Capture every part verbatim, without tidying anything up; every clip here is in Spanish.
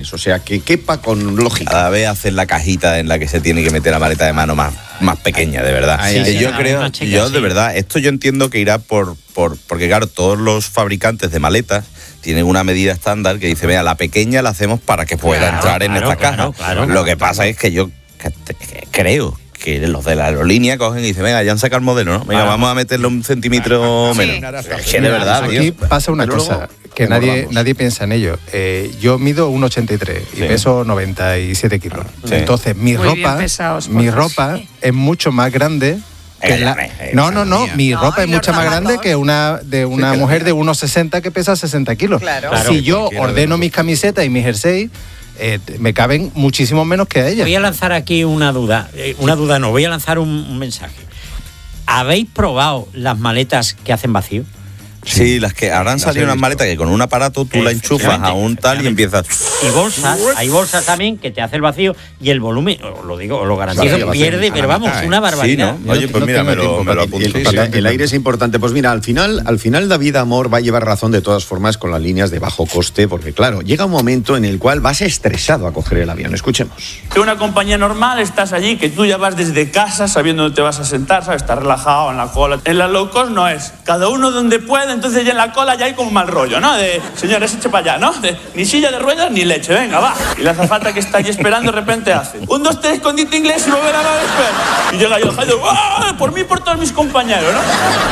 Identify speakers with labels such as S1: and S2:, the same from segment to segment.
S1: O sea, que quepa con lógica.
S2: Cada vez hacer la cajita en la que se tiene que meter la maleta de mano más, más pequeña, de verdad.
S3: Sí,
S2: sí,
S3: sí,
S2: yo
S3: sí,
S2: creo,
S3: chica,
S2: yo
S3: sí.
S2: de verdad, esto yo entiendo que irá por, por, porque claro, todos los fabricantes de maletas tienen una medida estándar que dice, vea, la pequeña la hacemos para que pueda
S3: Claro,
S2: entrar en
S3: claro,
S2: esta
S3: claro,
S2: caja.
S3: claro,
S2: Lo
S3: claro.
S2: que pasa es que yo que, que creo que los de la aerolínea cogen y dicen, venga, ya han sacado el modelo, ¿no? Venga,
S3: Claro.
S2: vamos a meterle un centímetro
S4: Sí.
S2: menos. Es que de verdad,
S5: Aquí
S2: tío.
S5: pasa una
S1: Pero
S5: cosa
S1: luego
S5: que nadie,
S1: engordamos.
S5: nadie piensa en ello. Eh, yo mido uno ochenta y tres y
S2: Sí.
S5: peso noventa y siete kilos.
S2: Sí.
S5: Entonces, mi
S4: Muy bien
S5: ropa,
S4: pesados,
S5: mi
S4: por
S5: ropa
S4: sí.
S5: es mucho más grande. Que la-
S2: Dígame, eh,
S5: no, no, no,
S2: mía.
S5: mi
S4: No,
S5: ropa
S4: y
S5: es
S4: los
S5: mucho más grande
S4: zapatos.
S5: que una de una
S1: que la
S5: mujer
S1: mía.
S5: de uno sesenta que pesa sesenta kilos.
S6: Claro.
S3: Claro.
S5: Si yo
S1: Cualquiera de
S5: ordeno
S1: nosotros.
S5: mis camisetas y mis jerseys, eh, me caben muchísimo menos que a ella.
S3: Voy a lanzar aquí una duda. Eh, una duda no, voy a lanzar un, un mensaje. ¿Habéis probado las maletas que hacen vacío?
S2: Sí, las que habrán
S1: Las
S2: salido
S1: he
S2: unas
S1: visto.
S2: maletas que con un aparato tú la enchufas a un tal y empiezas.
S3: Y bolsas, hay bolsas también que te hace el vacío y el volumen, os lo digo, os lo garantizo,
S1: Vacío, vacío.
S3: pierde, pero vamos,
S1: Ah,
S3: una
S2: Sí,
S3: barbaridad.
S2: ¿no? Oye, pues
S5: no
S2: mira,
S5: tengo
S2: me lo,
S5: tiempo
S2: me lo
S5: para-
S2: apunto.
S1: El,
S2: Sí,
S1: el-
S2: sí.
S1: el aire es importante. Pues mira, al final, al final David Amor va a llevar razón de todas formas con las líneas de bajo coste, porque claro, llega un momento en el cual vas estresado a coger el avión. Escuchemos.
S7: Que una compañía normal, estás allí, que tú ya vas desde casa sabiendo dónde te vas a sentar, ¿sabes? Estás relajado en la cola. En la low cost no es. Cada uno donde puede, entonces ya en la cola ya hay como mal rollo, ¿no? De, señores, eche para allá, ¿no? De, ni silla de ruedas ni leche, venga, va. Y la azafata que está allí esperando de repente hace un, dos, tres, escondite inglés y volver a la espera. Y llega yo, yo, ¡ah! Por mí y por todos mis compañeros, ¿no?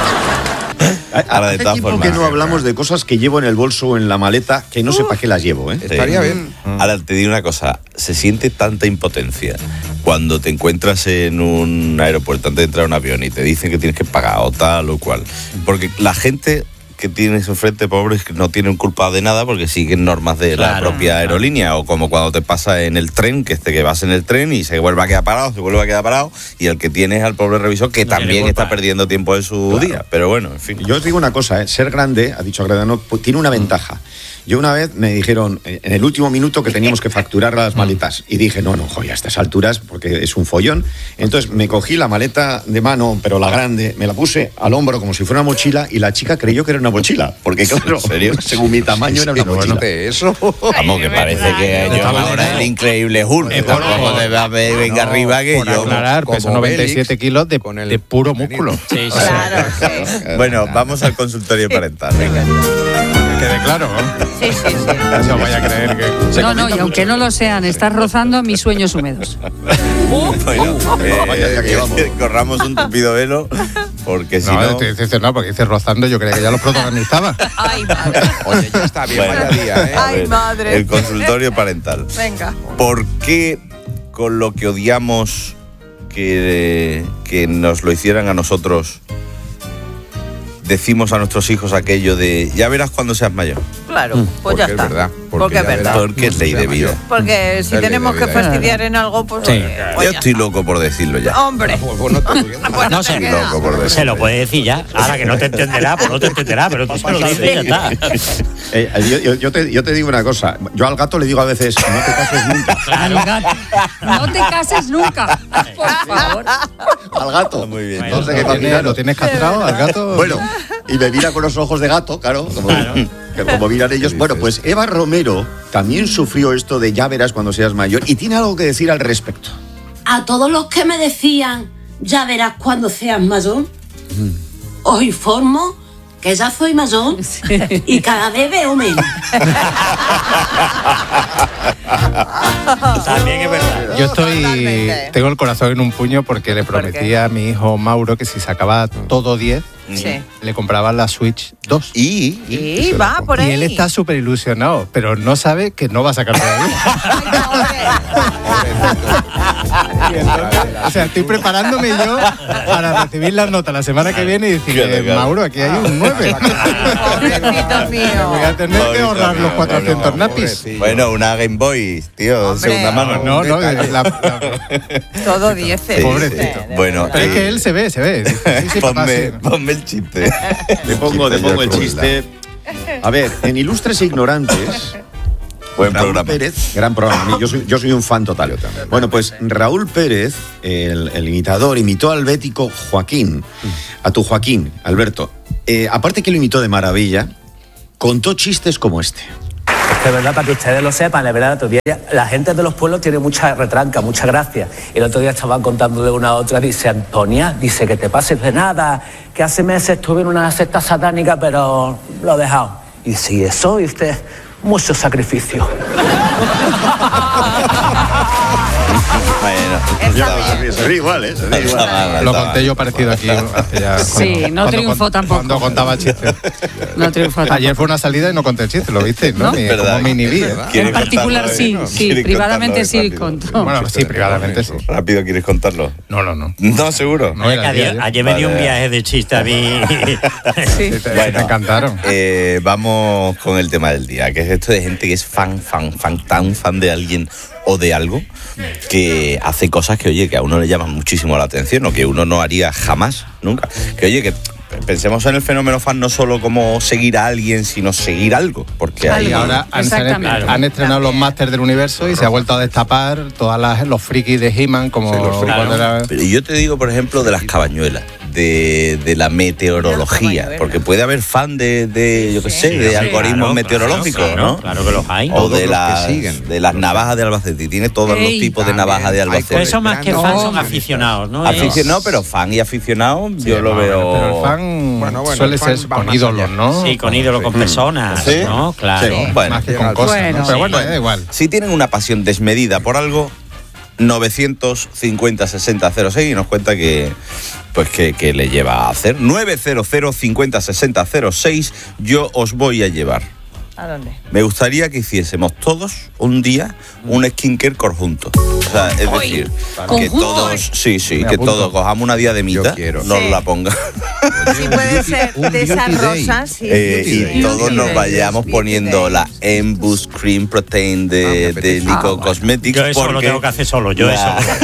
S2: Ahora, de
S1: Hace
S2: todas
S1: tiempo
S2: formas,
S1: que no hablamos de cosas que llevo en el bolso o en la maleta que no sé para qué las llevo, ¿eh?
S2: Sí.
S8: Estaría bien.
S2: Ahora te digo una cosa, se siente tanta impotencia cuando te encuentras en un aeropuerto antes de entrar a un avión y te dicen que tienes que pagar o tal o cual. Porque la gente que tienes enfrente, pobres, que no tienen culpa de nada porque siguen normas de la
S3: Claro,
S2: propia
S3: claro.
S2: aerolínea, o como cuando te pasa en el tren, que este que vas en el tren y se vuelve a quedar parado, se vuelve a quedar parado, y el que tienes al pobre revisor que
S3: No tiene
S2: también
S3: culpa.
S2: está perdiendo tiempo de su
S1: Claro.
S2: día. Pero bueno, en fin.
S1: Yo os digo una cosa, ¿eh? Ser grande, ha dicho Agredano, pues, tiene una ventaja. Yo una vez me dijeron, eh, en el último minuto, que teníamos que facturar las maletas. Y dije, no, no, joder, a estas alturas, porque es un follón. Entonces me cogí la maleta de mano, pero la grande, me la puse al hombro como si fuera una mochila, y la chica creyó que era una mochila. Porque claro,
S2: ¿En serio?
S1: según mi tamaño era una
S8: Pero
S1: mochila.
S8: bueno, de eso.
S2: Vamos, que parece que yo ahora el increíble Hulk.
S5: Eh, por-
S2: Tampoco te va a ver, venga
S8: no,
S2: arriba que
S5: Por
S2: yo.
S5: aclarar,
S8: como
S5: peso noventa y siete
S8: Bélix,
S5: kilos de,
S8: con el
S5: de puro
S8: contenido.
S5: músculo.
S3: Sí, sí.
S6: Claro, sí.
S2: Bueno, vamos al consultorio parental. Venga.
S5: Que quede claro, ¿no?
S6: Sí, sí, sí.
S5: No vaya a creer que...
S4: No, no, y aunque no lo sean, estás rozando mis sueños húmedos.
S2: Bueno, eh,
S1: Vaya, ya que vamos.
S2: corramos un tupido velo, porque si
S5: No,
S2: no.
S5: estoy decepcionado porque dice rozando, yo creía que ya lo protagonizaba.
S6: Ay, madre.
S8: Oye, ya está bien,
S2: Bueno.
S8: vaya día, ¿eh?
S2: A
S6: Ay,
S2: ver,
S6: madre.
S2: El consultorio parental.
S6: Venga.
S2: ¿Por qué con lo que odiamos que, que nos lo hicieran a nosotros, decimos a nuestros hijos aquello de ya verás cuando seas mayor?
S6: Claro, pues
S8: Porque
S6: ya
S8: es
S6: está.
S8: verdad, porque
S6: Porque
S8: ya
S6: es verdad.
S8: verá.
S2: Porque es ley de vida.
S6: Porque si
S8: Es ley
S6: tenemos
S8: de
S6: que
S8: vida, ¿eh?
S6: fastidiar en algo, pues,
S4: Sí.
S6: oye, pues
S2: Yo
S6: ya
S2: estoy
S6: está.
S2: loco por decirlo ya.
S6: Hombre.
S8: Pues, pues no te estoy viendo.
S6: Pues
S3: No
S6: te
S3: sé,
S6: queda.
S2: loco por decirlo.
S3: Se lo puede decir ya. Ahora que no te entenderá, pues no te entenderá, pero tú se lo dices y ya está.
S1: Eh, yo, yo- yo te, yo te digo una cosa, yo al gato le digo a veces, no te cases nunca.
S4: Al gato. No te cases nunca, por favor.
S1: Al gato.
S2: Muy bien.
S1: No sé qué
S5: ¿Lo
S1: va a
S5: tienes,
S1: mirar.
S5: ¿Lo tienes castrado al gato?
S1: Bueno, y me mira con los ojos de gato, claro, como,
S3: Claro.
S1: que como miran ellos.
S8: ¿Qué
S1: Bueno,
S8: dices?
S1: pues Eva Romero también sufrió esto de ya verás cuando seas mayor y tiene algo que decir al respecto.
S9: A todos los que me decían, ya verás cuando seas mayor, os informo que ya soy mayor y cada vez veo menos.
S3: También es verdad.
S5: Yo estoy,
S6: Totalmente.
S5: tengo el corazón en un puño porque le
S6: ¿Por
S5: prometí
S6: qué?
S5: a mi hijo Mauro que si sacaba todo diez,
S6: Sí.
S5: le compraba la Switch dos.
S2: Y, y-
S6: Y va por
S5: Y
S6: ahí.
S5: él está súper ilusionado, pero no sabe que no va a sacar todavía. O sea, estoy preparándome yo para recibir las notas la semana que viene y decirle,
S2: Claro, claro.
S5: Mauro, aquí hay un nueve.
S6: Pobrecito mío.
S5: Voy a tener que
S2: Pobrecito
S5: ahorrar
S2: mío,
S5: los cuatrocientos
S8: no,
S5: napis.
S8: pobrecillo.
S2: bueno, una Game Boy, tío,
S6: Hombre.
S2: segunda mano.
S5: No, no, la- la-
S6: Todo dieces.
S5: Pobrecito.
S6: dice.
S2: Bueno,
S5: pero es
S2: eh,
S5: que él se ve, se ve. Dice, sí, sí, papá,
S2: ponme,
S5: sí.
S2: ponme el chiste.
S1: Te pongo, te
S2: Chiste
S1: pongo el
S2: yo,
S1: chiste. A ver, en Ilustres e Ignorantes,
S2: Buen
S1: Raúl
S2: programa.
S1: Pérez, gran programa, yo soy, yo soy un fan total. Bueno, pues Raúl Pérez, el, el imitador, imitó al bético Joaquín, a tu Joaquín, Alberto. Eh, aparte que lo imitó de maravilla, contó chistes como este.
S10: Que es verdad, para que ustedes lo sepan, la verdad, el otro día la gente de los pueblos tiene mucha retranca, mucha gracia. El otro día estaban contándole una a otra, dice, Antonia, dice que te pases de nada, que hace meses estuve en una secta satánica, pero lo he dejado. Y dice, ¿y eso? Y usted, mucho sacrificio.
S2: Bueno,
S1: ya, se ríe igual, ¿eh? Se ríe igual.
S5: Lo conté yo parecido aquí hace ya.
S4: Sí,
S5: cuando,
S4: no triunfó
S5: cuando,
S4: tampoco.
S5: Cuando contaba chistes.
S4: No triunfó tampoco.
S5: Ayer fue una salida y no conté el chiste, ¿lo visteis? ¿No?
S4: ¿No?
S5: Ni,
S2: ¿Verdad?
S5: como mini vi.
S4: En particular sí, sí, privadamente sí contó.
S5: Bueno, sí, privadamente sí.
S2: Rápido, ¿quieres contarlo?
S5: No, no, no.
S2: No, seguro.
S5: No era
S3: ayer,
S5: día,
S3: ayer me dio un viaje de chiste a mí.
S4: Sí.
S5: te,
S2: Bueno,
S5: te encantaron.
S2: Eh, vamos con el tema del día, que es esto de gente que es fan, fan, fan, tan fan de alguien o de algo, que hace cosas que, oye, que a uno le llaman muchísimo la atención o que uno no haría jamás, nunca. Que, oye, que pensemos en el fenómeno fan no solo como seguir a alguien, sino seguir algo. Porque
S5: Y
S2: hay...
S5: ahora han,
S4: Exactamente.
S5: han estrenado los Masters del Universo y se ha vuelto a destapar todas las, los frikis de He-Man como
S1: Sí, los frikis.
S5: cuando era-
S2: Pero yo te digo, por ejemplo, de las cabañuelas, de, de la meteorología, porque puede haber fan de, de yo qué sé, de
S3: sí,
S2: algoritmos
S3: claro,
S2: meteorológicos,
S3: claro,
S2: ¿no?
S3: claro que los hay.
S2: O
S1: Todos
S2: de
S1: los que
S2: las,
S1: siguen.
S2: de las navajas de Albacete. Tiene todos
S4: Ey,
S2: los tipos de
S1: también.
S2: navajas de
S1: Hay
S2: Albacete.
S3: Pero eso más que
S1: No,
S3: fan son
S1: no,
S3: aficionados, ¿no?
S2: Aficionado, pero fan y aficionado, yo lo veo.
S5: Pero el fan
S1: Bueno, bueno,
S5: suele
S1: el fan
S5: ser
S1: va
S5: con
S1: más
S5: ídolos,
S1: allá.
S5: ¿no?
S3: Sí, con ídolos, con personas,
S2: ¿Sí?
S3: ¿no? Claro.
S2: Sí. Bueno,
S5: Más que con cosas.
S4: Bueno,
S5: ¿no? Pero bueno,
S2: Bueno,
S5: da igual.
S2: si tienen una pasión desmedida por algo, novecientos cincuenta sesenta cero seis y nos cuenta que pues que, que le lleva a hacer. novecientos cincuenta sesenta cero seis, yo os voy a llevar.
S6: ¿A dónde?
S2: Me gustaría que hiciésemos todos un día un skincare conjunto. O sea, es decir, que
S4: ¿conjunto?
S2: todos, sí, sí,
S5: Me
S2: que
S5: apunto.
S2: todos cojamos una diademita,
S1: Yo quiero.
S2: nos
S6: Sí.
S2: la ponga
S6: Sí, puede ser
S1: un
S6: de esas
S1: beauty day.
S6: rosas. Sí.
S2: eh,
S1: Beauty
S2: y
S1: Day.
S2: todos
S6: Beauty
S2: nos
S6: Day.
S2: vayamos
S6: Beauty
S2: poniendo
S6: Day.
S2: la Emboost Cream Protein
S1: Ah, me
S2: de, de
S1: apetece.
S2: Lico
S6: Ah, bueno.
S2: Cosmetics.
S3: Yo eso lo
S2: porque
S3: tengo que hacer solo, yo
S2: la-
S3: eso.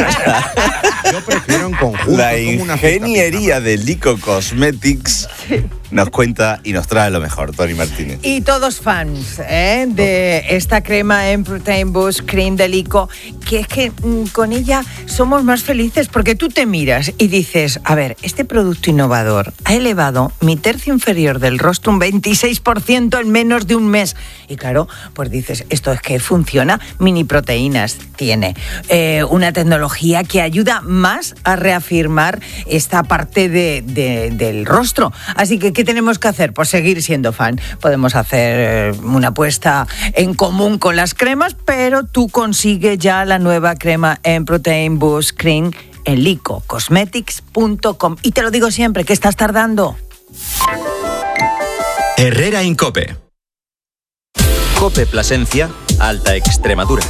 S1: Yo prefiero en conjunto.
S2: La
S1: como una fiesta
S2: ingeniería de Lico Cosmetics nos cuenta y nos trae lo mejor, Tony Martínez.
S6: Y todos fans ¿eh? de esta crema en Protein Boost Cream de Lico, que es que mm, con ella somos más felices porque tú te miras y dices, a ver, este producto innovador ha elevado mi tercio inferior del rostro un veintiséis por ciento en menos de un mes. Y claro, pues dices, esto es que funciona, mini proteínas tiene, eh, una tecnología que ayuda más a reafirmar esta parte de, de- del rostro. Así que, ¿qué tenemos que hacer? Pues seguir siendo fan. Podemos hacer eh, una apuesta en común con las cremas, pero tú consigues ya la nueva crema en Protein Boost Cream en lico cosmetics punto com. Y te lo digo siempre, ¿qué estás tardando?
S11: Herrera Incope. Cope Plasencia, Alta Extremadura.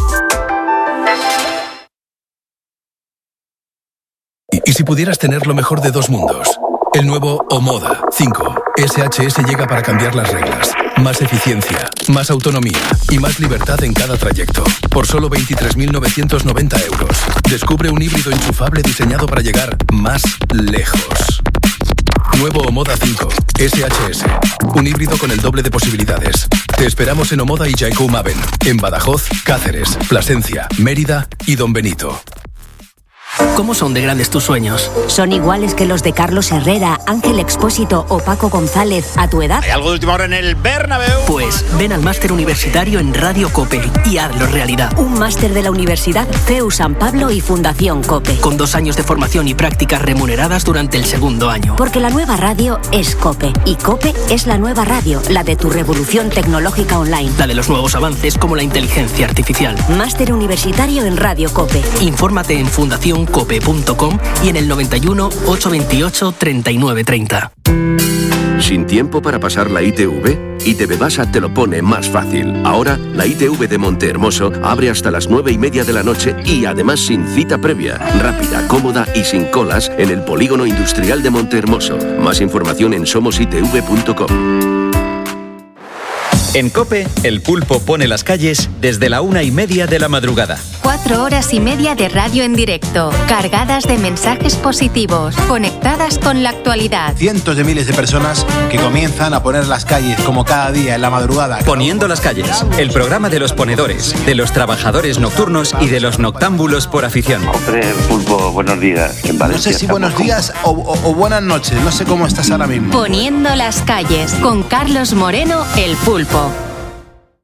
S12: ¿Y, y si pudieras tener lo mejor de dos mundos? El nuevo Omoda cinco. S H S llega para cambiar las reglas. Más eficiencia, más autonomía y más libertad en cada trayecto. Por solo veintitrés mil novecientos noventa euros. Descubre un híbrido enchufable diseñado para llegar más lejos. Nuevo Omoda cinco. S H S. Un híbrido con el doble de posibilidades. Te esperamos en Omoda y Jaicou Maven. En Badajoz, Cáceres, Plasencia, Mérida y Don Benito.
S13: ¿Cómo son de grandes tus sueños?
S14: ¿Son iguales que los de Carlos Herrera, Ángel Expósito o Paco González a tu edad?
S11: ¿Hay algo de última hora en el Bernabéu?
S13: Pues ven al máster universitario en Radio COPE y hazlo realidad.
S14: Un máster de la Universidad C E U San Pablo y Fundación COPE.
S13: Con dos años de formación y prácticas remuneradas durante el segundo año.
S14: Porque la nueva radio es COPE y COPE es la nueva radio, la de tu revolución tecnológica online.
S13: La de los nuevos avances como la inteligencia artificial.
S14: Máster universitario en Radio COPE.
S13: Infórmate en fundación cope punto com y en el noventa y uno, ochocientos veintiocho, treinta y nueve treinta.
S15: ¿Sin tiempo para pasar la I T V? I T V Basa te lo pone más fácil. Ahora, la I T V de Montehermoso abre hasta las nueve y media de la noche y además sin cita previa. Rápida, cómoda y sin colas en el Polígono Industrial de Montehermoso. Más información en somos i t v punto com.
S11: En COPE, el pulpo pone las calles desde la una y media de la madrugada.
S16: Cuatro horas y media de radio en directo, cargadas de mensajes positivos, conectadas con la actualidad.
S17: Cientos de miles de personas que comienzan a poner las calles como cada día en la madrugada.
S11: Poniendo las calles, el programa de los ponedores, de los trabajadores nocturnos y de los noctámbulos por afición.
S18: Hombre, pulpo, buenos días. En
S17: No
S18: Valencia
S17: sé si
S18: estamos
S17: buenos
S18: como-
S17: días o, o- o buenas noches, no sé cómo estás ahora mismo.
S16: Poniendo las calles, con Carlos Moreno, el pulpo.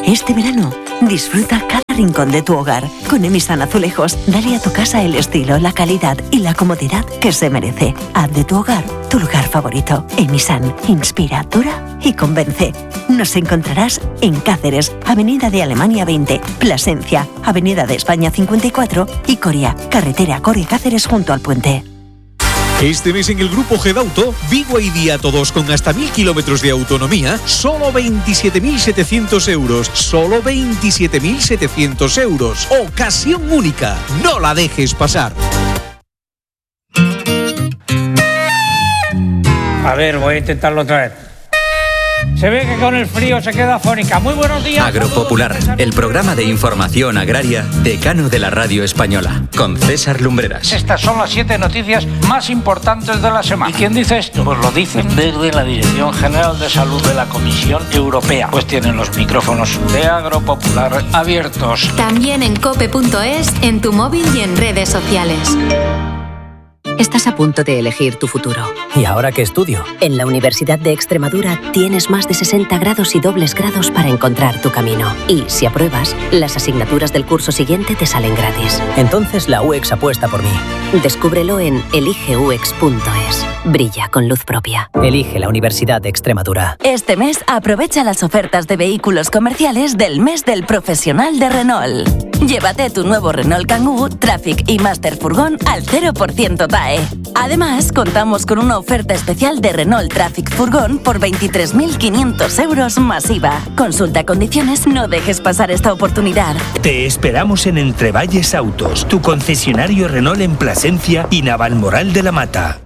S19: Este verano, disfruta cada rincón de tu hogar. Con Emisan Azulejos, dale a tu casa el estilo, la calidad y la comodidad que se merece. Haz de tu hogar tu lugar favorito. Emisan, inspira, dura y convence. Nos encontrarás en Cáceres, Avenida de Alemania veinte, Plasencia, Avenida de España cincuenta y cuatro y Coria, carretera Coria-Cáceres junto al puente.
S20: Este mes en el Grupo Gedauto, Vigo y Día Todos con hasta mil kilómetros de autonomía, solo veintisiete mil setecientos euros. Solo veintisiete mil setecientos euros. Ocasión única. No la dejes pasar.
S21: A ver, voy a intentarlo otra vez. Se ve que con el frío se queda afónica. Muy buenos días.
S11: Agropopular, el programa de información agraria decano de la radio española, con César Lumbreras.
S21: Estas son las siete noticias más importantes de la semana. ¿Y quién dice esto? Pues lo dicen desde la Dirección General de Salud de la Comisión Europea. Pues tienen los micrófonos de Agropopular abiertos.
S16: También en cope punto es, en tu móvil y en redes sociales.
S22: Estás a punto de elegir tu futuro.
S23: ¿Y ahora qué estudio?
S22: En la Universidad de Extremadura tienes más de sesenta grados y dobles grados para encontrar tu camino. Y si apruebas, las asignaturas del curso siguiente te salen gratis.
S23: Entonces la U E X apuesta por mí.
S22: Descúbrelo en elige u ex punto es. Brilla con luz propia.
S23: Elige la Universidad de Extremadura.
S24: Este mes aprovecha las ofertas de vehículos comerciales del mes del profesional de Renault. Llévate tu nuevo Renault Kangoo, Traffic y Master Furgón al cero por ciento T A E. Además, contamos con una oferta especial de Renault Traffic Furgón por veintitrés mil quinientos euros masiva. Consulta condiciones, no dejes pasar esta oportunidad.
S25: Te esperamos en Entrevalles Autos, tu concesionario Renault en Plasencia y Navalmoral de la Mata.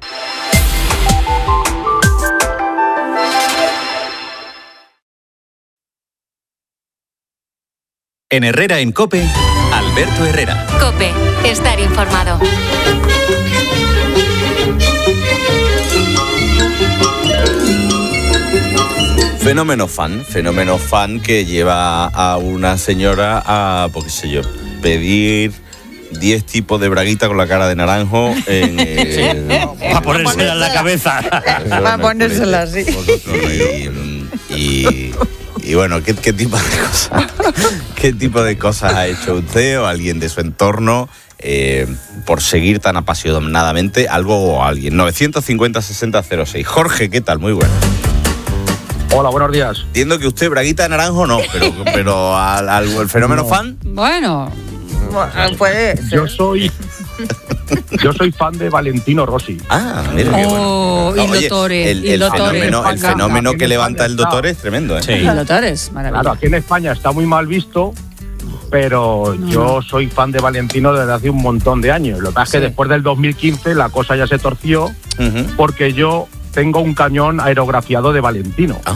S11: En Herrera en COPE, Alberto Herrera.
S16: COPE, estar informado.
S2: Fenómeno fan, fenómeno fan que lleva a una señora a, pues qué sé yo, pedir diez tipos de braguita con la cara de naranjo en el...
S3: Para ponérsela en la cabeza.
S6: Para ponérsela así.
S2: Y, y, y bueno, ¿qué, qué tipo de cosas? ¿Qué tipo de cosas ha hecho usted o alguien de su entorno eh, por seguir tan apasionadamente algo o alguien? novecientos cincuenta sesenta cero seis. Jorge, ¿qué tal? Muy bueno.
S26: Hola, buenos días.
S2: Entiendo que usted braguita de naranjo no, pero, pero al, al el fenómeno
S26: No.
S2: fan.
S4: Bueno,
S6: puede ser.
S26: Yo soy yo soy fan de Valentino Rossi.
S2: Ah, mira qué bueno.
S4: Oh, y
S2: Oye,
S4: Dottore,
S2: el,
S4: y
S2: el
S4: Dottore.
S2: fenómeno, el
S26: España,
S2: fenómeno
S26: aquí
S2: que
S26: en
S2: levanta
S26: España
S2: el doctor
S26: está.
S2: es tremendo, ¿eh?
S4: Y Dottores, maravilla.
S26: Claro, aquí en España está muy mal visto, pero
S4: No.
S26: yo soy fan de Valentino desde hace un montón de años. Lo que pasa es que
S4: Sí.
S26: después del dos mil quince la cosa ya se torció
S2: Ujú.
S26: porque yo tengo un camión aerografiado de Valentino.
S2: Ah,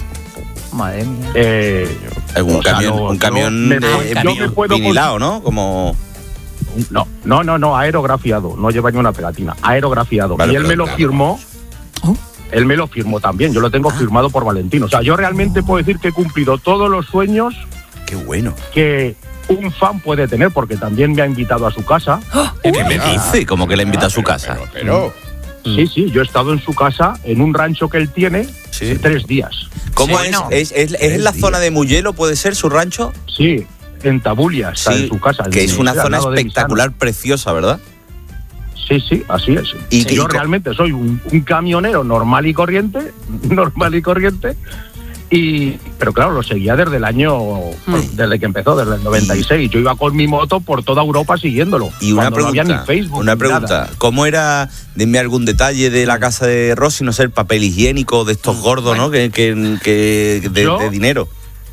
S6: Madre mía.
S26: Eh,
S2: un
S26: o sea,
S2: camión,
S26: no,
S2: un
S26: yo
S2: camión
S26: me-
S2: de
S26: yo me puedo
S2: vinilado, ¿no? Como...
S26: No, no, no, no, aerografiado, no lleva ni una pegatina, aerografiado.
S2: Vale,
S26: y él
S2: pero
S26: me lo
S2: claro.
S26: firmó, él me lo firmó también, yo lo tengo firmado por Valentino. O sea, yo realmente puedo decir que he cumplido todos los sueños
S2: Qué bueno.
S26: que un fan puede tener, porque también me ha invitado a su casa.
S2: ¿Qué me dice? Como que le invita a su casa.
S26: Pero, sí, sí, yo he estado en su casa, en un rancho que él tiene,
S2: Sí.
S26: tres días.
S2: ¿Cómo
S26: Sí,
S2: es?
S26: no.
S2: ¿Es, es, es en la zona de Mugello, puede ser, su rancho?
S26: Sí, en Tabulia está
S2: Sí,
S26: en su casa.
S2: que es una
S26: Sí, al
S2: zona
S26: lado de
S2: espectacular, preciosa, ¿verdad?
S26: Sí, sí, así es.
S2: Y
S26: Y
S2: que-
S26: yo
S2: y co-
S26: realmente soy un, un camionero normal y corriente, normal y corriente, y pero claro, lo seguía desde el año, pues, desde que empezó, desde el noventa y seis. Yo iba con mi moto por toda Europa siguiéndolo.
S2: Y una
S26: cuando no había
S2: pregunta,
S26: ni Facebook.
S2: una
S26: ni
S2: pregunta.
S26: nada.
S2: ¿Cómo era, denme algún detalle de la casa de Rossi, no sé, el papel higiénico de estos gordos, ¿no? Que, que, que de,
S26: Yo-
S2: de dinero.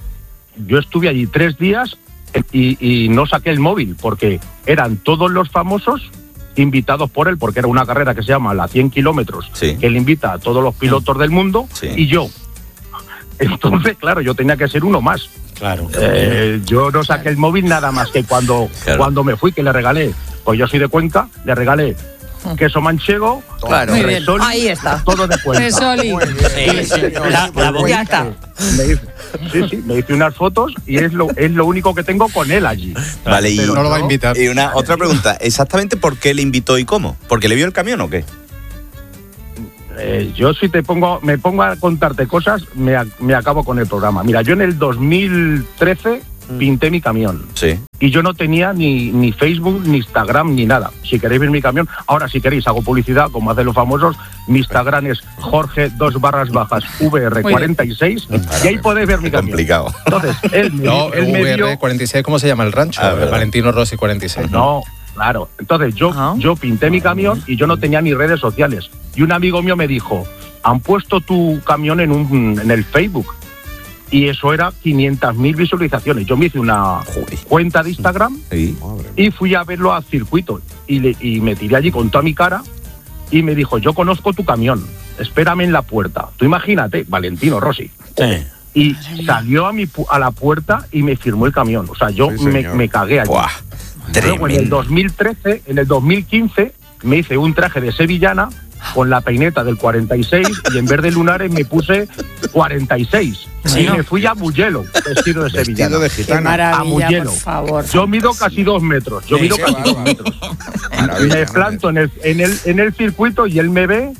S26: Yo estuve allí tres días y, y no saqué el móvil, porque eran todos los famosos invitados por él, porque era una carrera que se llama la cien kilómetros,
S2: Sí.
S26: que él invita a todos los pilotos del mundo,
S2: Sí.
S26: y yo. Entonces, claro, yo tenía que ser uno más.
S3: Claro.
S26: Eh, yo no saqué el móvil nada más que cuando,
S2: Claro.
S26: cuando me fui, que le regalé, pues yo soy de Cuenca, le regalé queso manchego,
S6: Claro. Muy bien.
S26: resoli,
S6: Ahí está.
S26: todo de Cuenca.
S4: Resoli.
S3: Sí, sí. La, la boquita.
S6: Ya está.
S26: Me hice, sí, sí, me hice unas fotos y es lo, es lo único que tengo con él allí.
S2: Vale, y,
S26: Pero
S5: No lo va a invitar.
S2: y una otra pregunta. ¿Exactamente por qué le invitó y cómo? ¿Porque le vio el camión o qué?
S26: eh, yo si te pongo, me pongo a contarte cosas, me, a- me acabo con el programa. Mira, yo en el dos mil trece pinté mi camión.
S2: Sí.
S26: Y yo no tenía ni, ni Facebook, ni Instagram, ni nada. Si queréis ver mi camión, ahora si queréis hago publicidad, como hacen los famosos. Mi Instagram es Jorge dos barras bajas V R cuarenta y seis y ahí podéis ver mi camión.
S2: Complicado.
S26: Entonces, él me,
S5: No,
S26: él me
S5: V
S26: dio...
S5: R cuarenta y seis, ¿cómo se llama el rancho?
S2: Ah, verdad.
S5: Valentino Rossi cuarenta y seis.
S26: No, claro. Entonces yo, yo pinté mi camión y yo no tenía ni redes sociales. Y un amigo mío me dijo, han puesto tu camión en, un, en el Facebook. Y eso era quinientas mil visualizaciones. Yo me hice una cuenta de Instagram y fui a verlo al circuito. Y, le, y me tiré allí con toda mi cara y me dijo, yo conozco tu camión, espérame en la puerta. Tú imagínate, Valentino Rossi.
S3: Sí.
S26: Y salió a, mi, pu- a la puerta y me firmó el camión. O sea, yo
S2: Sí,
S26: me,
S2: señor.
S26: me cagué allí.
S2: Buah,
S26: Luego en el dos mil trece, en el dos mil quince, me hice un traje de sevillana con la peineta del cuarenta y seis y en vez de lunares me puse cuarenta y seis.
S4: Sí.
S26: Y me fui a Mugello, vestido de sevillana.
S1: de
S4: Qué
S1: gitana.
S26: A
S4: maravilla,
S26: Mugello.
S4: por favor.
S26: Yo mido casi dos metros. Yo
S1: Sí,
S26: mido
S1: qué
S26: casi dos
S1: bárbaro.
S26: metros.
S1: Maravilla,
S26: Me
S1: ¿no?
S26: planto en el, en, el, en el circuito y él me ve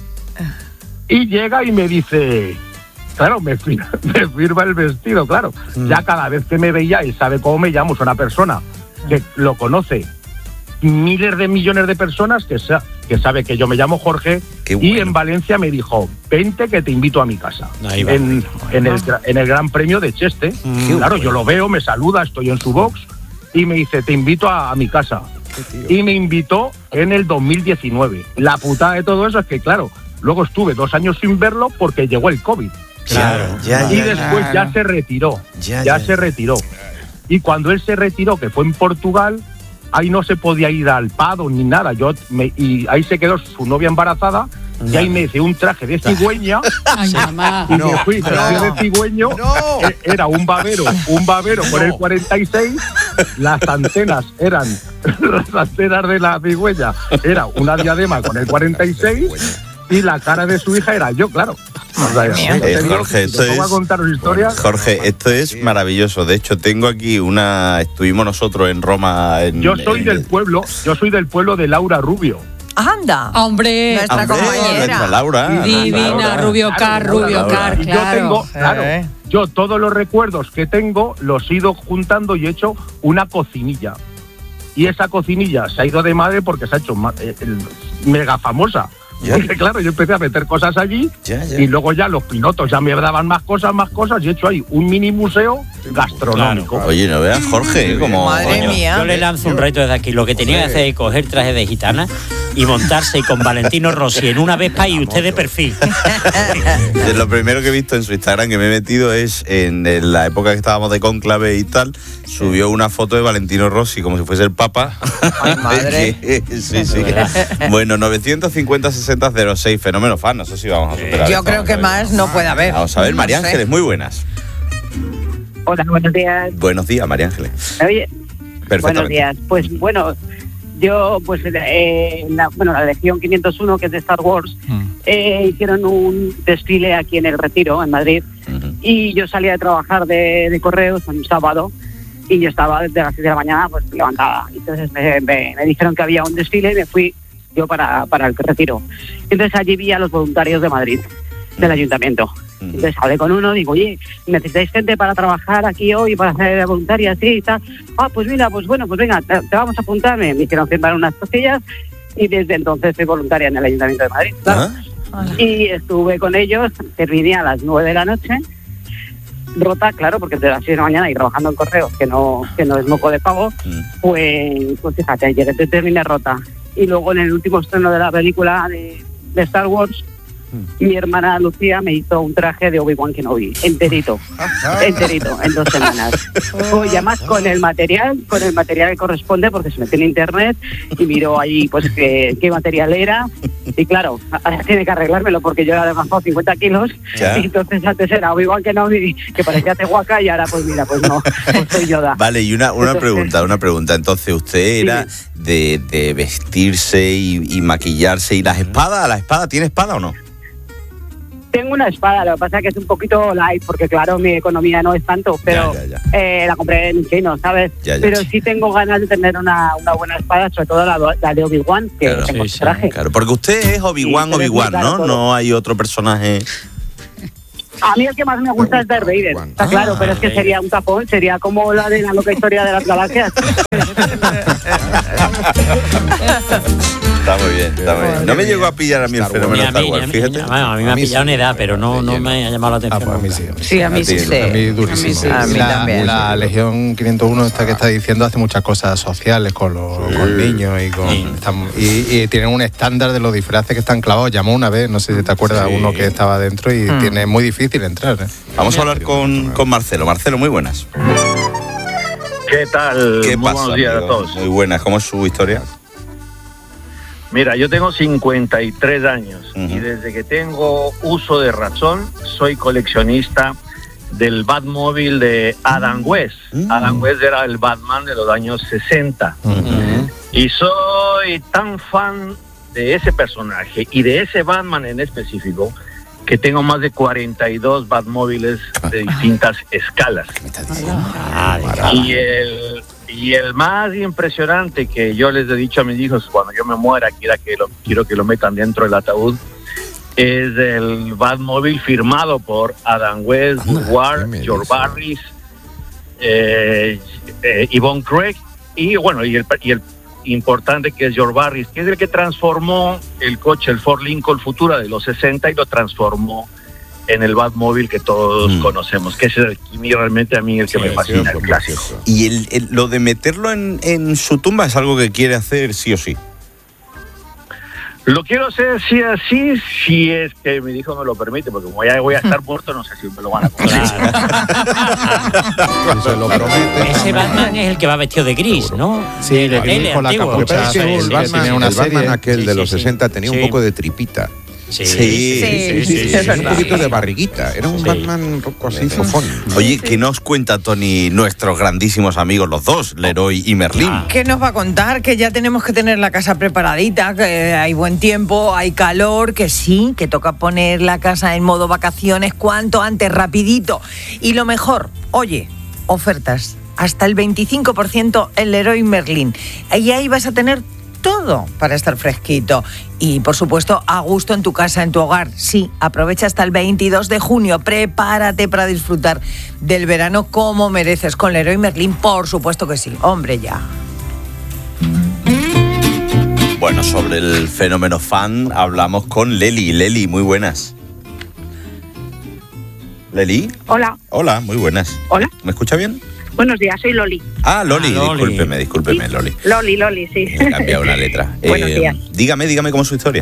S26: y llega y me dice... Claro, me, fir- me firma el vestido, claro. Ya cada vez que me veía y sabe cómo me llamo, es una persona que lo conoce miles de millones de personas que, sa- que sabe que yo me llamo Jorge.
S2: Qué
S26: Y
S2: bueno.
S26: en Valencia me dijo, vente que te invito a mi casa.
S3: Ahí va.
S26: En, en, el, gra- en el Gran Premio de Cheste. Claro, yo lo veo, me saluda, estoy en su box y me dice, te invito a, a mi casa. Y me invitó en el dos mil diecinueve. La putada de todo eso es que, claro, luego estuve dos años sin verlo porque llegó el COVID.
S2: Claro, ya,
S26: Y
S2: ya,
S26: después
S4: Claro.
S26: ya se retiró.
S2: Ya,
S26: Ya,
S2: ya.
S26: se retiró. Y cuando él se retiró, que fue en Portugal, ahí no se podía ir al Pado ni nada. Yo me- y ahí se quedó su novia embarazada. Y ahí me hice un traje de cigüeña
S4: Ay, mamá.
S26: y me fui vestido de cigüeño.
S1: No.
S26: E- Era un babero, un babero con el cuarenta y seis. Las antenas eran las antenas de la cigüeña. Era una diadema con el cuarenta y seis. Y la cara de su hija era yo, claro. O sea,
S2: Eh,
S26: te digo,
S2: Jorge,
S26: si
S2: esto
S26: te pongo a
S2: es-
S26: contaros historias.
S2: Jorge, esto es maravilloso. De hecho, tengo aquí una... Estuvimos nosotros en Roma... En,
S26: Yo soy
S2: en-
S26: del pueblo, yo soy del pueblo de Laura Rubio.
S6: Anda.
S4: Hombre,
S6: Nuestra
S2: Hombre,
S6: compañera.
S2: nuestra Laura.
S4: divina,
S2: Laura.
S4: Rubio Car,
S26: Claro,
S4: Rubio
S26: Laura.
S4: Car,
S26: Y
S4: claro.
S26: yo tengo, claro,
S6: Eh.
S26: yo todos los recuerdos que tengo los he ido juntando y he hecho una cocinilla. Y esa cocinilla se ha ido de madre porque se ha hecho ma- eh, el- mega famosa.
S2: Ya.
S26: Porque claro, yo empecé a meter cosas allí
S2: Ya, ya.
S26: y luego ya los pilotos ya me daban más cosas, más cosas y he hecho ahí un mini museo gastronómico.
S2: Oye, no veas, Jorge, como...
S6: Madre
S2: coño.
S6: mía.
S3: Yo le lanzo un reto desde aquí. Lo que tenía que hacer es coger traje de gitana y montarse con Valentino Rossi en una Vespa y usted de perfil.
S2: De lo primero que he visto en su Instagram que me he metido es en, en la época que estábamos de cónclave y tal, subió una foto de Valentino Rossi como si fuese el Papa.
S6: Ay, madre.
S2: sí, sí. Bueno, novecientos cincuenta sesenta cero seis, fenómeno fan, no sé si vamos a superar.
S6: Yo
S2: esto,
S6: creo
S2: vamos
S6: que
S2: a ver.
S6: más no puede haber.
S2: Vamos a ver, María
S6: No sé.
S2: Ángeles, muy buenas.
S7: Hola, buenos días.
S2: Buenos días, María Ángeles.
S7: Oye, buenos
S2: Perfectamente.
S7: días. Pues bueno, yo, pues, eh, la, bueno, la Legión quinientos uno, que es de Star Wars, eh, hicieron un desfile aquí en el Retiro, en Madrid, y yo salía de trabajar de, de correos un sábado, y yo estaba desde las seis de la mañana, pues levantada. Entonces me, me, me dijeron que había un desfile y me fui yo para, para el Retiro. Entonces allí vi a los voluntarios de Madrid, del ayuntamiento. Entonces hablé con uno, digo, oye, ¿necesitáis gente para trabajar aquí hoy, para hacer voluntaria, así y tal? Ah, pues mira, pues bueno, pues venga, te, te vamos a apuntar. Me hicieron firmar unas cosillas y desde entonces soy voluntaria en el Ayuntamiento de Madrid, claro. Y estuve con ellos, terminé a las nueve de la noche, rota, claro, porque de las seis de la mañana y trabajando en correos, que no, que no es moco de pago, pues, pues fíjate, llegué, terminé rota. Y luego en el último estreno de la película de, de Star Wars, mi hermana Lucía me hizo un traje de Obi-Wan Kenobi, enterito, enterito, en dos semanas. Pues, y además con el material, con el material que corresponde, porque se metió en internet y miró ahí pues qué, qué material era. Y claro, ahora tiene que arreglármelo porque yo era de más cincuenta kilos.
S2: Ya.
S7: Y entonces antes era Obi-Wan Kenobi, que parecía Tehuaca, y ahora pues mira, pues no, pues soy Yoda.
S2: Vale, y una, una
S7: Entonces,
S2: pregunta, una pregunta. Entonces, ¿usted era de, de vestirse y, y maquillarse y las espadas? ¿La espada tiene espada o no?
S7: Tengo una espada, lo que pasa es que es un poquito light, porque claro, mi economía no es tanto, pero
S2: Ya, ya,
S7: Eh, la compré en chino, ¿sabes?
S2: Ya, ya.
S7: Pero sí tengo ganas de tener una, una buena espada, sobre todo la, la de Obi-Wan, que
S2: Claro,
S7: tengo
S2: sí,
S7: su
S2: sí,
S7: traje.
S2: claro, porque usted es Obi-Wan,
S7: Sí, pero es muy
S2: Obi-Wan,
S7: caro
S2: ¿no?
S7: todo.
S2: No hay otro personaje.
S7: A mí el que más me gusta es Darth Vader, está
S2: Ah,
S7: claro, pero es que
S2: Vader.
S7: sería un tapón, sería como la de la loca historia de las galaxias.
S2: Está muy bien, está muy bien. No me llegó a pillar a mí el fenómeno
S3: a
S2: Star
S3: mí,
S2: Wars,
S3: a mí-
S2: fíjate.
S3: bueno, a mí me ha pillado en edad, pero no, no me ha llamado la atención.
S5: a mí sí.
S6: Sí, a mí sí.
S5: A mí durísimo.
S6: A mí sí. A mí
S5: la,
S6: también.
S5: la Legión quinientos uno esta que está diciendo hace muchas cosas sociales con los con niños y con están- y, y tienen un estándar de los disfraces que están clavados. Llamó una vez, no sé si te acuerdas,
S2: Sí.
S5: uno que estaba dentro y
S2: Hmm.
S5: tiene muy difícil entrar. ¿eh?
S2: Vamos a hablar con, con Marcelo. Marcelo, muy buenas.
S1: ¿Qué tal?
S2: ¿Qué
S1: Muy
S2: pasa,
S1: buenos días
S2: amigo?
S1: a todos.
S2: Muy buenas. ¿Cómo es su historia?
S1: Mira, yo tengo cincuenta y tres años y desde que tengo uso de razón soy coleccionista del Batmóvil de Adam West. Adam West era el Batman de los años sesenta. Y soy tan fan de ese personaje y de ese Batman en específico que tengo más de cuarenta y dos Batmóviles de distintas escalas. Y el, y el más impresionante que yo les he dicho a mis hijos cuando yo me muera, quiera que lo, quiero que lo metan dentro del ataúd, es el Batmóvil firmado por Adam West, Ward, George Barris, eh, eh, Yvonne Craig y bueno, y el, y el importante que es George Barris, que es el que transformó el coche, el Ford Lincoln Futura de los sesenta y lo transformó en el Batmóvil que todos
S2: Mm.
S1: conocemos, que es el que realmente a mí el que me fascina, el clásico.
S2: Y el, el- lo de meterlo en, en su tumba es algo que quiere hacer sí o sí.
S1: Lo quiero hacer sí así, si es que mi hijo me lo permite, porque como ya voy a estar muerto, no sé si me lo van a comprar.
S8: Se lo promete.
S3: Ese Batman es el que va vestido de gris, ¿no?
S5: Sí,
S3: De la
S5: el
S3: tele
S5: con la
S3: antigua.
S8: Lo que pasa es que
S3: Sí,
S8: el
S3: sí,
S8: Batman,
S3: sí,
S8: el
S3: una
S8: Batman
S3: serie.
S8: aquel
S3: Sí,
S8: de
S3: sí,
S8: los
S3: sí.
S8: sesenta tenía
S3: Sí.
S8: un poco de tripita.
S3: Sí,
S2: sí,
S8: sí, sí,
S2: sí,
S8: tenía
S2: sí,
S8: un poquito
S2: sí.
S8: de barriguita. Era un
S2: Sí.
S8: Batman un poco así, fofón.
S2: Oye, ¿qué nos cuenta, Tony, nuestros grandísimos amigos, los dos, Leroy y Merlín?
S6: ¿Qué nos va a contar? Que ya tenemos que tener la casa preparadita, que hay buen tiempo, hay calor, que sí, que toca poner la casa en modo vacaciones cuanto antes, rapidito. Y lo mejor, oye, ofertas, hasta el veinticinco por ciento en Leroy Merlin. Y ahí vas a tener todo para estar fresquito. Y, por supuesto, a gusto en tu casa, en tu hogar. Sí, aprovecha hasta el veintidós de junio. Prepárate para disfrutar del verano como mereces. Con Leroy Merlin, por supuesto que sí. Hombre, ya.
S2: Bueno, sobre el fenómeno fan hablamos con Leli. Leli, muy buenas. ¿Leli?
S9: Hola,
S2: Hola, muy buenas.
S9: Hola.
S2: ¿Me escucha bien?
S9: buenos días, soy Loli.
S2: Ah, Loli,
S3: Ah, Loli.
S2: discúlpeme, discúlpeme, Loli.
S9: Loli, Loli, sí.
S2: Me he cambiado una letra.
S9: Buenos días.
S2: Dígame, dígame cómo es su historia.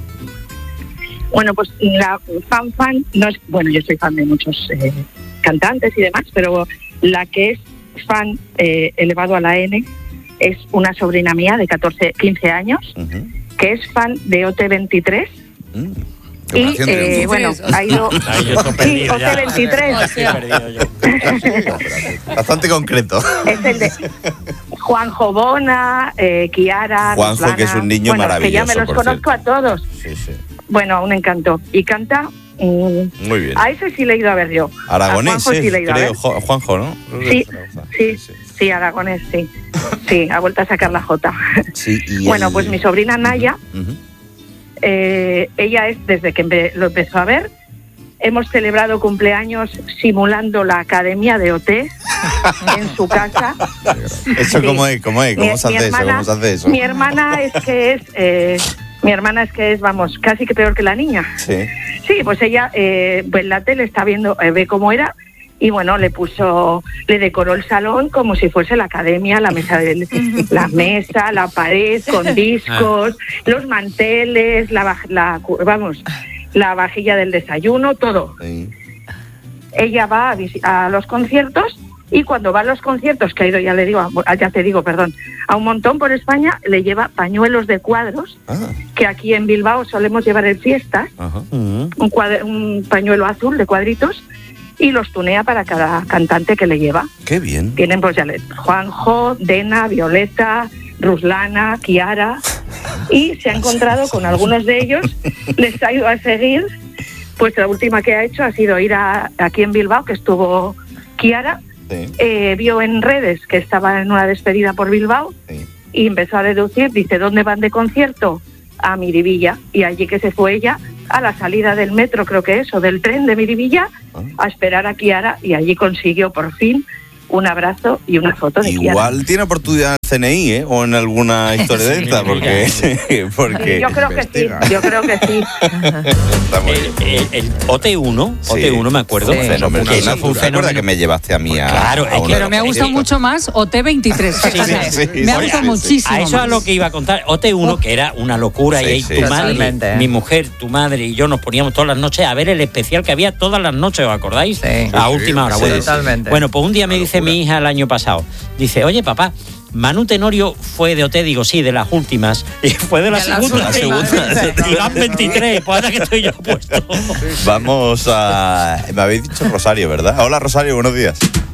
S9: Bueno, pues la fan fan, no es, bueno, yo soy fan de muchos eh, cantantes y demás, pero la que es fan eh, elevado a la N es una sobrina mía de catorce, quince años, que es fan de O T veintitrés. Y
S2: Operación
S9: eh,
S2: Triunfo.
S9: bueno, ha ido.
S2: Ahí yo estoy
S9: Sí,
S2: perdido ya.
S9: O T veintitrés.
S2: Estoy perdido Bastante concreto.
S9: Es el de Juanjo Bona, eh, Kiara.
S2: Juanjo,
S9: Ruslana.
S2: que es un niño
S9: bueno, que ya me
S2: maravilloso,
S9: los
S2: por
S9: conozco a todos.
S2: Sí, sí.
S9: Bueno, un encanto. Y canta. mm,
S2: Muy bien.
S9: A ese sí le he ido a ver yo.
S2: Aragonés,
S9: A Juanjo sí le he ido a
S2: creo,
S9: ver.
S2: Jo- Juanjo, ¿no?
S9: Sí, sí, sí, Aragonés, sí. Sí, ha vuelto a sacar la Jota.
S2: Sí, y
S9: Bueno,
S2: el-
S9: pues mi sobrina Naya,
S2: Ujú.
S9: eh, ella es desde que empe- lo empezó a ver. Hemos celebrado cumpleaños simulando la academia de O T en su casa.
S2: ¿Eso
S9: Sí.
S2: cómo es? ¿Cómo es? ¿Cómo
S9: Mi-
S2: se
S9: mi
S2: hace eso?
S9: hermana-
S2: ¿Cómo se hace eso?
S9: Mi hermana es que es, eh, mi hermana es que es, vamos, casi que peor que la niña.
S2: Sí.
S9: Sí, pues ella eh, pues la tele está viendo, eh, ve cómo era y bueno, le puso, le decoró el salón como si fuese la academia, la mesa del, la mesa, la pared con discos, los manteles, la, vaj- la cu- vamos, la vajilla del desayuno, todo. Ella va a, visi- a los conciertos y cuando va a los conciertos, que ha ido, ya le digo, a- ya te digo, perdón, a un montón por España, le lleva pañuelos de cuadros, que aquí en Bilbao solemos llevar en fiestas, un, cuadro- un pañuelo azul de cuadritos, y los tunea para cada cantante que le lleva.
S2: Qué bien.
S9: Tienen pues ya le- Juanjo, Dena, Violeta, Ruslana, Kiara, y se ha encontrado con algunos de ellos, les ha ido a seguir pues la última que ha hecho ha sido ir a, aquí en Bilbao, que estuvo Kiara, sí. eh, vio en redes que estaba en una despedida por Bilbao, sí. y empezó a deducir, dice, ¿dónde van de concierto? A Miribilla, y allí que se fue ella a la salida del metro, creo que es, o del tren de Miribilla, a esperar a Kiara, y allí consiguió por fin un abrazo y una foto de Kiara.
S2: Igual tiene oportunidad en el C N I, ¿eh? O en alguna historia de esta, porque... porque
S9: yo creo que sí, yo creo que sí.
S3: el, el, el O T uno, sí. O T uno me acuerdo.
S2: Sí, fenómeno. ¿Te acuerdas que me llevaste a mí a...?
S3: Claro,
S2: a
S4: pero me ha gustado mucho más O T veintitrés. Sí, sí, sí, me sí, ha gustado sí, muchísimo.
S3: A eso
S4: más.
S3: es lo que iba a contar. O T uno, que era una locura, sí, y ahí sí, tu madre,
S6: totalmente.
S3: mi mujer, tu madre y yo nos poníamos todas las noches a ver el especial que había todas las noches, ¿os acordáis?
S6: Sí.
S3: A última hora.
S6: Sí,
S3: Bueno,
S6: totalmente.
S3: bueno, pues un día me dice mi hija el año pasado, dice, oye papá, Manu Tenorio fue de O T, digo, sí, de las últimas. Y fue de la segunda. La segunda. Y van veintitrés, pues ahora que estoy yo puesto.
S2: Vamos a... Me habéis dicho Rosario, ¿verdad? Hola Rosario, buenos días.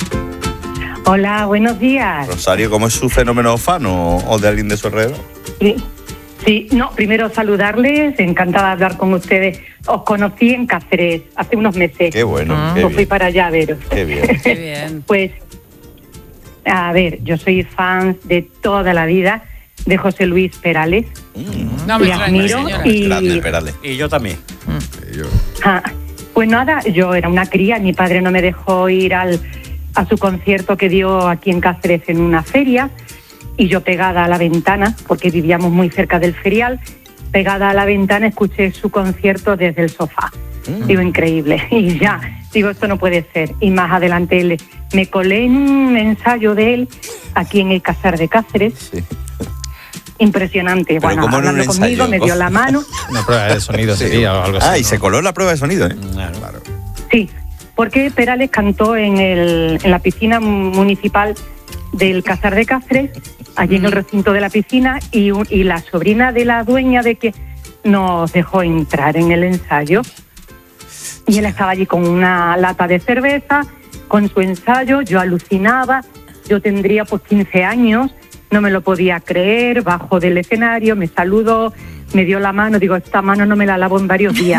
S10: Hola, buenos días.
S2: Rosario, ¿cómo es su fenómeno fan o, o de alguien de su alrededor?
S10: Sí, sí, no, primero saludarles, encantada de hablar con ustedes. Os conocí en Cáceres hace unos meses.
S2: Qué bueno.
S10: Ah.
S2: Qué
S10: Os fui
S2: bien.
S10: para allá a veros.
S2: Qué bien.
S4: Qué bien.
S10: Pues, a ver, yo soy fan de toda la vida de José Luis Perales.
S2: Mm.
S4: No me
S10: Le admiro y...
S2: Grande, Perales.
S3: Y yo también.
S10: Ah, pues nada, yo era una cría, mi padre no me dejó ir al, a su concierto que dio aquí en Cáceres en una feria, y yo pegada a la ventana, porque vivíamos muy cerca del ferial, pegada a la ventana escuché su concierto desde el sofá. Mm. Digo, increíble. Y ya, digo, esto no puede ser. Y más adelante le, me colé en un ensayo de él aquí en el Casar de Cáceres. Sí. Impresionante.
S2: Pero
S10: Bueno, hablando conmigo, me dio la mano.
S5: Una prueba de sonido
S2: sí.
S5: sería o algo así.
S2: Ah,
S5: ¿no?
S2: y se coló en la prueba de sonido, ¿eh?
S5: Claro. claro.
S10: Sí, porque Perales cantó en, el, en la piscina municipal del Casar de Cáceres, allí en el recinto de la piscina, y, y la sobrina de la dueña de que nos dejó entrar en el ensayo. Y él estaba allí con una lata de cerveza, con su ensayo, yo alucinaba, yo tendría pues quince años, no me lo podía creer, bajo del escenario, me saludó, me dio la mano, digo, esta mano no me la lavo en varios días.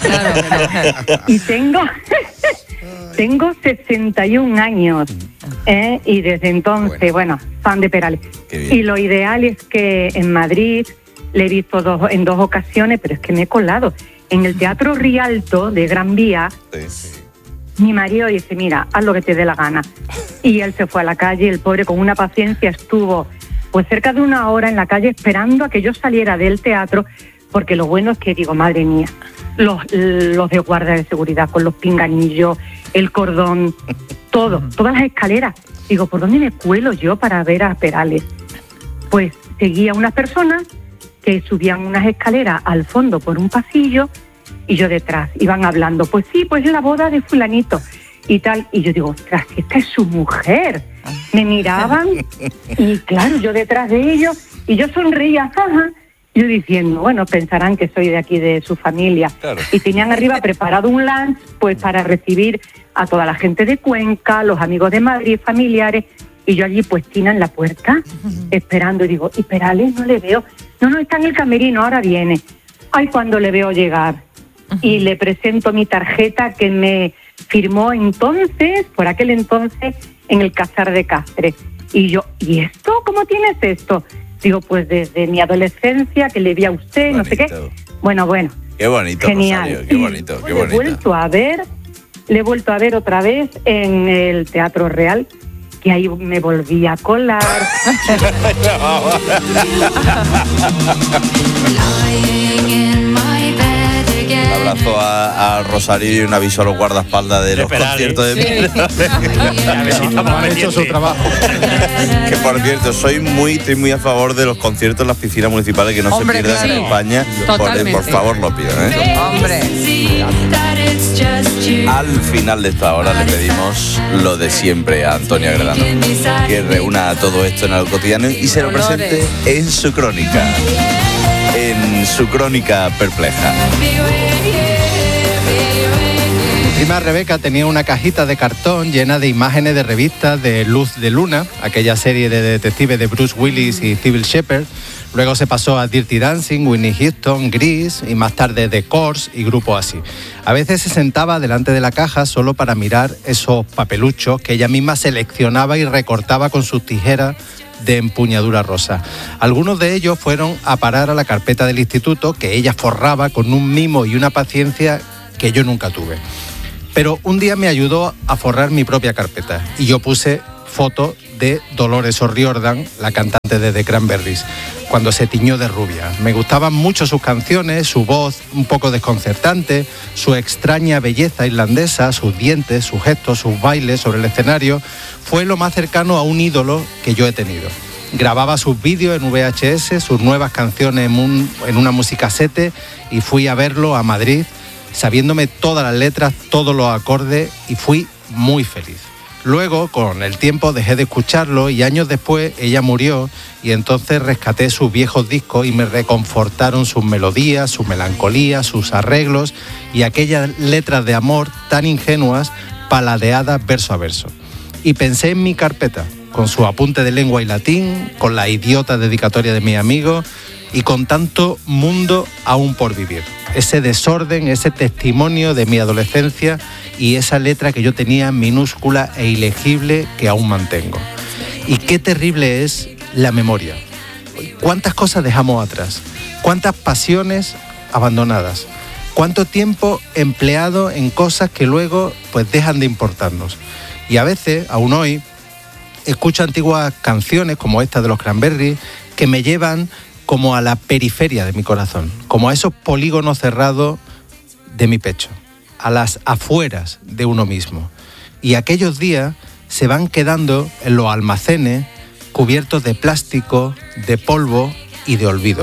S10: Y tengo, tengo sesenta y un años, ¿eh? Y desde entonces, bueno, bueno fan de Perales. Y lo ideal es que en Madrid le he visto dos, en dos ocasiones, pero es que me he colado. En el Teatro Rialto de Gran Vía, sí. Mi marido dice, mira, haz lo que te dé la gana. Y él se fue a la calle, el pobre con una paciencia estuvo pues cerca de una hora en la calle esperando a que yo saliera del teatro, porque lo bueno es que digo, madre mía, los, los de guardia de seguridad con los pinganillos, el cordón, todo, todas las escaleras. Digo, ¿por dónde me cuelo yo para ver a Perales? Pues seguía unas personas que subían unas escaleras al fondo por un pasillo y yo detrás, iban hablando, pues sí, pues la boda de fulanito y tal, y yo digo, ostras, esta es su mujer. Me miraban y claro, yo detrás de ellos, y yo sonreía, jaja, yo diciendo, bueno, pensarán que soy de aquí de su familia. Claro. Y tenían arriba preparado un lunch, pues para recibir a toda la gente de Cuenca, los amigos de Madrid, familiares, y yo allí puestina en la puerta, esperando, y digo, ¿y Perales? No le veo. No, no, está en el camerino, ahora viene. Ay, cuando le veo llegar. Y le presento mi tarjeta que me firmó entonces, por aquel entonces, en el Casar de Cáceres. Y yo, ¿y esto? ¿Cómo tienes esto? Digo, pues desde mi adolescencia, que le vi a usted, bonito. No sé qué. Bueno, bueno.
S2: Qué bonito,
S10: genial.
S2: Rosario, qué bonito, qué bonito.
S10: Le he vuelto a ver, le he vuelto a ver otra vez en el Teatro Real, que ahí me volví a colar.
S2: Un abrazo a, a Rosario y un aviso a los guardaespaldas de, de los Perales. Conciertos de
S5: sí. No, no han hecho su trabajo.
S2: Que por cierto, soy muy, estoy muy a favor de los conciertos en las piscinas municipales, que no Hombre, se pierdan claro. en España. Por, por favor, lo pido, ¿eh?
S6: Hombre.
S2: Al final de esta hora le pedimos lo de siempre a Antonio Agredano, que reúna todo esto en algo cotidiano y se lo presente en su crónica. En su crónica perpleja.
S5: prima Rebeca tenía una cajita de cartón llena de imágenes de revistas de Luz de Luna, aquella serie de detectives de Bruce Willis y Cybill Shepherd. Luego se pasó a Dirty Dancing, Whitney Houston, Grease y más tarde The Course y grupos así. A veces se sentaba delante de la caja solo para mirar esos papeluchos que ella misma seleccionaba y recortaba con sus tijeras de empuñadura rosa. Algunos de ellos fueron a parar a la carpeta del instituto que ella forraba con un mimo y una paciencia que yo nunca tuve. Pero un día me ayudó a forrar mi propia carpeta y yo puse fotos de Dolores O'Riordan, la cantante de The Cranberries, cuando se tiñó de rubia. Me gustaban mucho sus canciones, su voz un poco desconcertante, su extraña belleza irlandesa, sus dientes, sus gestos, sus bailes sobre el escenario. Fue lo más cercano a un ídolo que yo he tenido. Grababa sus vídeos en V H S, sus nuevas canciones en, un, en una musicasete y fui a verlo a Madrid, sabiéndome todas las letras, todos los acordes y fui muy feliz. Luego, con el tiempo, dejé de escucharlo y años después ella murió y entonces rescaté sus viejos discos y me reconfortaron sus melodías, su melancolía, sus arreglos y aquellas letras de amor tan ingenuas, paladeadas verso a verso. Y pensé en mi carpeta, con su apunte de lengua y latín, con la idiota dedicatoria de mis amigos y con tanto mundo aún por vivir. Ese desorden, ese testimonio de mi adolescencia y esa letra que yo tenía minúscula e ilegible que aún mantengo. Y qué terrible es la memoria. ¿Cuántas cosas dejamos atrás? ¿Cuántas pasiones abandonadas? ¿Cuánto tiempo empleado en cosas que luego pues dejan de importarnos? Y a veces, aún hoy, escucho antiguas canciones como esta de los Cranberries que me llevan como a la periferia de mi corazón, como a esos polígonos cerrados de mi pecho, a las afueras de uno mismo. Y aquellos días se van quedando en los almacenes cubiertos de plástico, de polvo y de olvido.